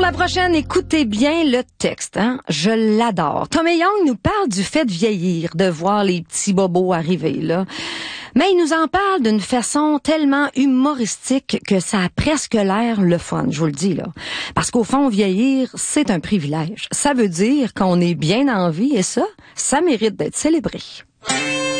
la prochaine, écoutez bien le texte, hein? Je l'adore. Tommy Young nous parle du fait de vieillir, de voir les petits bobos arriver, là. Mais il nous en parle d'une façon tellement humoristique que ça a presque l'air le fun, je vous le dis, là. Parce qu'au fond, vieillir, c'est un privilège. Ça veut dire qu'on est bien en vie et ça mérite d'être célébré.